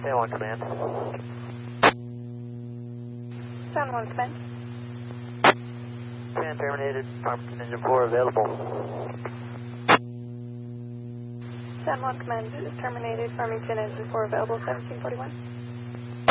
San Juan Command. San Juan Command. Command terminated. Farmington Engine 4 available. San Juan Command is terminated. Farmington Engine 4 available. 1741.